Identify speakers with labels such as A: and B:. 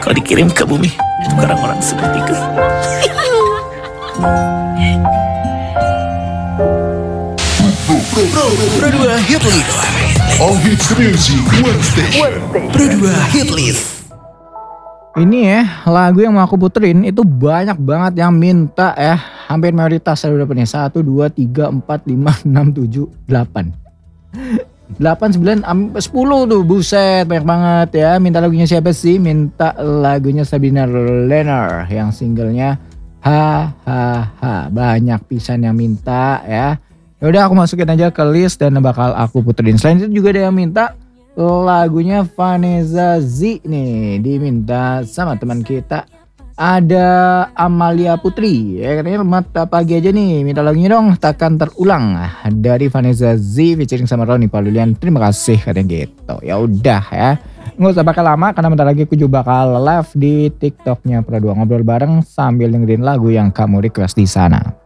A: Kau dikirim ke bumi untuk orang-orang sepertiku.
B: Pro 2 Hit List.
C: All Hits Music One Station.
B: Pro 2 Hit List.
D: Ini ya lagu yang mau aku puterin itu banyak banget yang minta ya. Hampir mayoritas ada berapa nih? 1, 2, 3, 4, 5, 6, 7, 8. 8, 9, 10 tuh, buset banyak banget ya. Minta lagunya siapa sih? Minta lagunya Sabrina Lehner yang singlenya Ha Ha Ha. Banyak pisan yang minta ya. Yaudah aku masukin aja ke list dan bakal aku puterin. Selain itu juga ada yang minta lagunya Vanessa Z nih, diminta sama teman kita. Ada Amalia Putri, ya katanya mata pagi aja nih, minta lagunya dong Takkan Terulang dari Vanessa Z featuring sama Ronnie Palulian. Terima kasih katanya gitu. Ya udah ya, nggak usah bakal lama karena bentar lagi aku juga bakal live di TikToknya Pro 2 ngobrol bareng sambil dengerin lagu yang kamu request di sana.